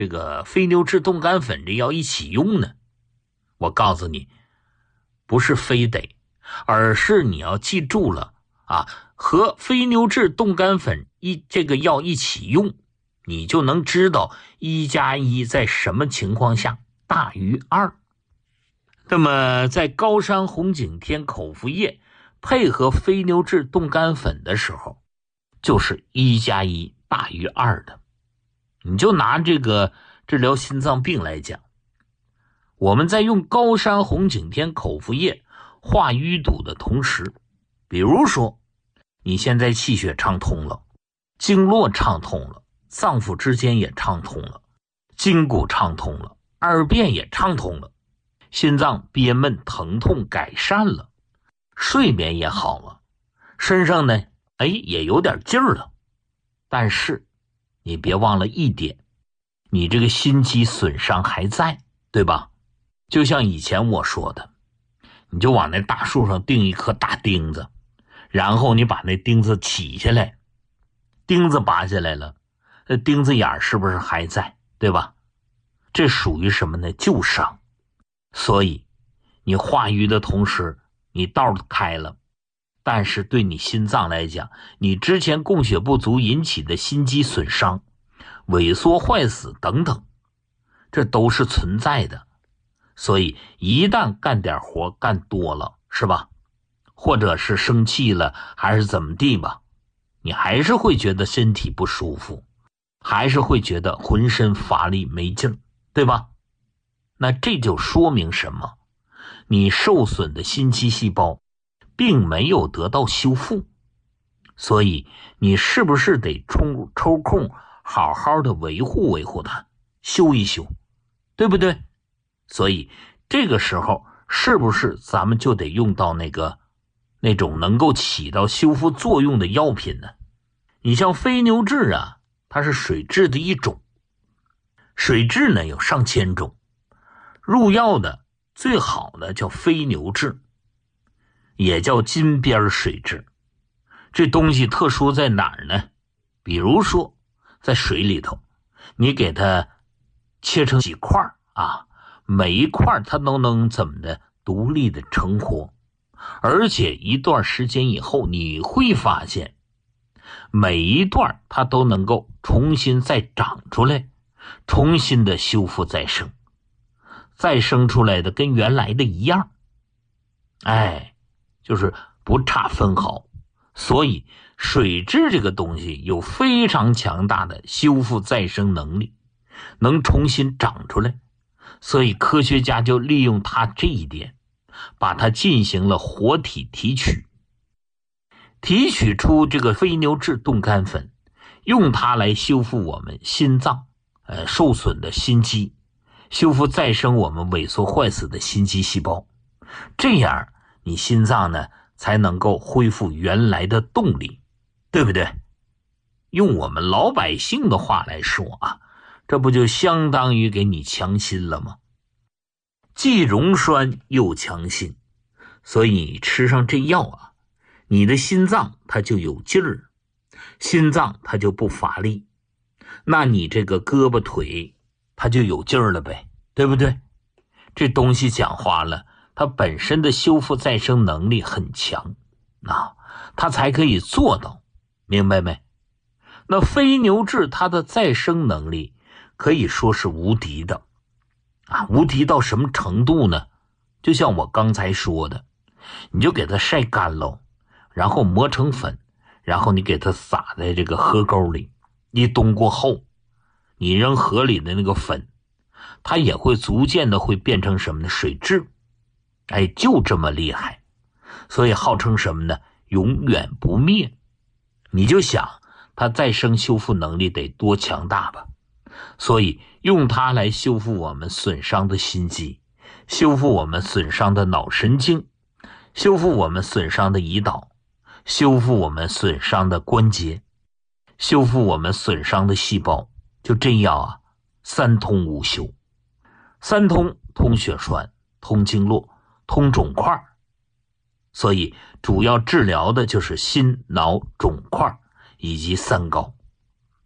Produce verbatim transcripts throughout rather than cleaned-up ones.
这个非牛治冻干粉这药一起用呢？我告诉你，不是非得，而是你要记住了啊，和非牛治冻干粉一这个药一起用，你就能知道一加一在什么情况下大于二。那么在高山红景天口服液配合非牛治冻干粉的时候，就是一加一大于二的。你就拿这个治疗心脏病来讲，我们在用高山红景天口服液化淤堵的同时，比如说你现在气血畅通了，经络畅通了，脏腑之间也畅通了，筋骨畅通了，二便也畅通了，心脏憋闷疼痛改善了，睡眠也好了，身上呢哎也有点劲儿了。但是你别忘了一点，你这个心肌损伤还在，对吧？就像以前我说的，你就往那大树上钉一颗大钉子，然后你把那钉子起下来，钉子拔下来了，那钉子眼是不是还在，对吧？这属于什么呢？旧伤。所以你化瘀的同时，你道开了，但是对你心脏来讲，你之前供血不足引起的心肌损伤、萎缩坏死等等，这都是存在的。所以一旦干点活干多了，是吧？或者是生气了还是怎么地吧，你还是会觉得身体不舒服，还是会觉得浑身乏力没劲，对吧？那这就说明什么？你受损的心肌细胞并没有得到修复，所以你是不是得抽抽空好好的维护维护它，修一修，对不对？所以这个时候是不是咱们就得用到那个那种能够起到修复作用的药品呢？你像非牛治啊，它是水蛭的一种，水蛭呢有上千种，入药的最好的叫非牛治，也叫金边水蛭。这东西特殊在哪儿呢？比如说在水里头，你给它切成几块啊，每一块它都能怎么的独立的成活，而且一段时间以后你会发现每一段它都能够重新再长出来，重新的修复再生，再生出来的跟原来的一样，哎，就是不差分毫。所以水蛭这个东西有非常强大的修复再生能力，能重新长出来，所以科学家就利用它这一点，把它进行了活体提取，提取出这个非牛治冻干粉，用它来修复我们心脏呃受损的心肌，修复再生我们萎缩坏死的心肌细胞，这样你心脏呢才能够恢复原来的动力，对不对？用我们老百姓的话来说啊，这不就相当于给你强心了吗？既溶栓又强心，所以你吃上这药啊，你的心脏它就有劲儿，心脏它就不乏力，那你这个胳膊腿它就有劲儿了呗，对不对？这东西讲话了，它本身的修复再生能力很强啊，它才可以做到，明白没？那非牛治它的再生能力可以说是无敌的啊，无敌到什么程度呢？就像我刚才说的，你就给它晒干喽，然后磨成粉，然后你给它撒在这个河沟里，一冬过后，你扔河里的那个粉，它也会逐渐的会变成什么呢？水蛭。哎，就这么厉害，所以号称什么呢？永远不灭。你就想它再生修复能力得多强大吧？所以用它来修复我们损伤的心肌，修复我们损伤的脑神经，修复我们损伤的胰岛，修复我们损伤的关节，修复我们损伤的细胞，就这样啊，三通五修。三通，通血栓，通经络，通肿块，所以主要治疗的就是心脑肿块以及三高。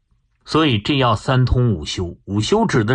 所以这要三通五修，五修指的